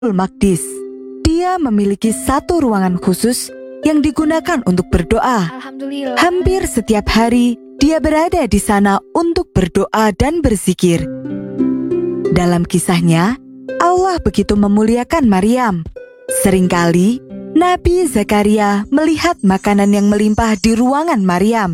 Maqdis. Dia memiliki satu ruangan khusus yang digunakan untuk berdoa. Alhamdulillah. Hampir setiap hari, dia berada di sana untuk berdoa dan berzikir. Dalam kisahnya, Allah begitu memuliakan Maryam. Seringkali, Nabi Zakaria melihat makanan yang melimpah di ruangan Maryam.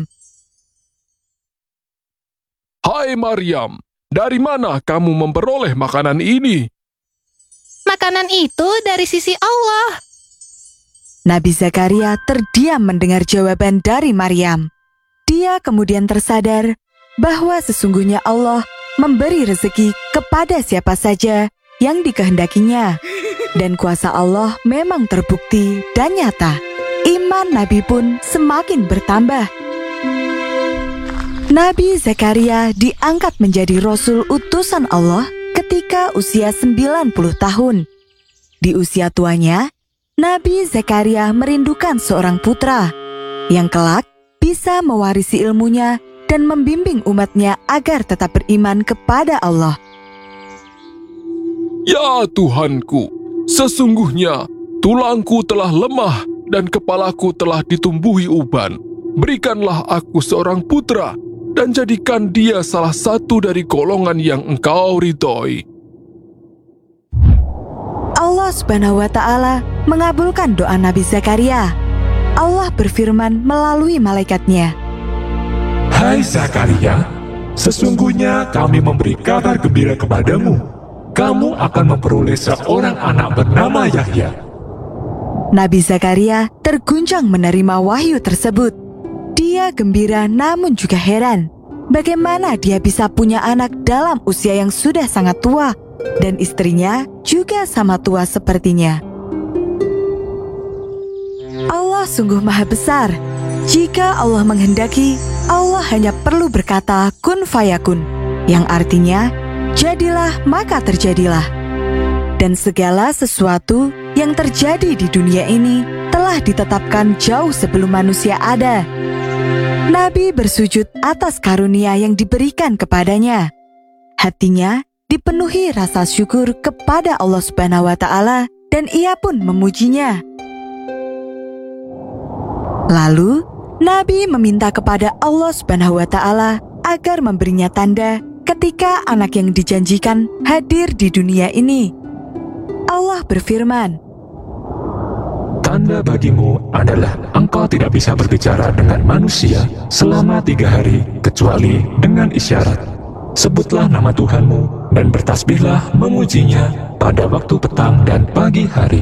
Hai Maryam, dari mana kamu memperoleh makanan ini? Makanan itu dari sisi Allah. Nabi Zakaria terdiam mendengar jawaban dari Maryam. Dia kemudian tersadar bahwa sesungguhnya Allah memberi rezeki kepada siapa saja yang dikehendakinya. Dan kuasa Allah memang terbukti dan nyata. Iman Nabi pun semakin bertambah. Nabi Zakaria diangkat menjadi Rasul utusan Allah ketika usia 90 tahun. Di usia tuanya, Nabi Zakaria merindukan seorang putra yang kelak bisa mewarisi ilmunya dan membimbing umatnya agar tetap beriman kepada Allah. Ya Tuhanku, sesungguhnya tulangku telah lemah dan kepalaku telah ditumbuhi uban. Berikanlah aku seorang putra dan jadikan dia salah satu dari golongan yang Engkau ridhoi. Allah Subhanahu wa Ta'ala mengabulkan doa Nabi Zakaria. Allah berfirman melalui malaikatnya, Hai Zakaria, sesungguhnya kami memberi kabar gembira kepadamu. Kamu akan memperoleh seorang anak bernama Yahya. Nabi Zakaria terguncang menerima wahyu tersebut. Dia gembira namun juga heran. Bagaimana dia bisa punya anak dalam usia yang sudah sangat tua dan istrinya juga sama tua sepertinya. Allah sungguh maha besar. Jika Allah menghendaki, Allah hanya perlu berkata kun fayakun, yang artinya jadilah maka terjadilah. Dan segala sesuatu yang terjadi di dunia ini telah ditetapkan jauh sebelum manusia ada. Nabi bersujud atas karunia yang diberikan kepadanya. Hatinya dipenuhi rasa syukur kepada Allah Subhanahu wa Ta'ala dan ia pun memujinya. Lalu, Nabi meminta kepada Allah Subhanahu wa Ta'ala agar memberinya tanda ketika anak yang dijanjikan hadir di dunia ini. Allah berfirman, Tanda bagimu adalah engkau tidak bisa berbicara dengan manusia selama 3 hari kecuali dengan isyarat. Sebutlah nama Tuhanmu dan bertasbihlah memujinya pada waktu petang dan pagi hari.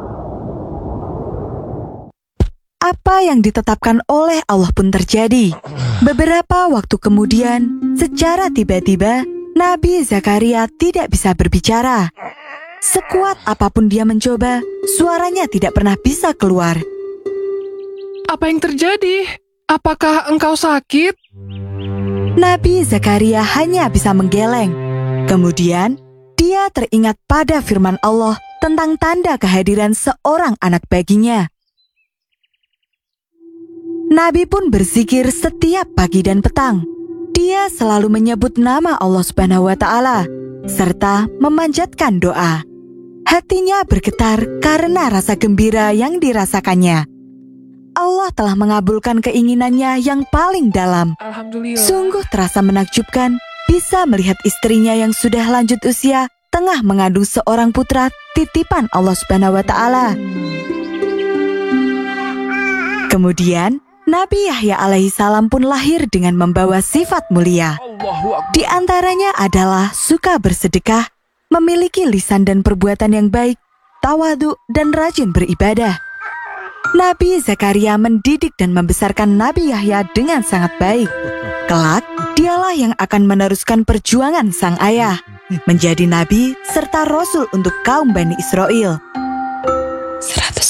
Apa yang ditetapkan oleh Allah pun terjadi. Beberapa waktu kemudian, secara tiba-tiba, Nabi Zakaria tidak bisa berbicara. Sekuat apapun dia mencoba, suaranya tidak pernah bisa keluar. Apa yang terjadi? Apakah engkau sakit? Nabi Zakaria hanya bisa menggeleng. Kemudian, dia teringat pada firman Allah tentang tanda kehadiran seorang anak baginya. Nabi pun berzikir setiap pagi dan petang. Dia selalu menyebut nama Allah Subhanahu wa Ta'ala, serta memanjatkan doa. Hatinya bergetar karena rasa gembira yang dirasakannya. Allah telah mengabulkan keinginannya yang paling dalam. Alhamdulillah. Sungguh terasa menakjubkan bisa melihat istrinya yang sudah lanjut usia tengah mengandung seorang putra titipan Allah Subhanahu wa Ta'ala. Kemudian, Nabi Yahya alaihissalam pun lahir dengan membawa sifat mulia. Di antaranya adalah suka bersedekah, memiliki lisan dan perbuatan yang baik, tawadhu dan rajin beribadah. Nabi Zakaria mendidik dan membesarkan Nabi Yahya dengan sangat baik. Kelak, dialah yang akan meneruskan perjuangan sang ayah, menjadi nabi serta rasul untuk kaum Bani Israel. 100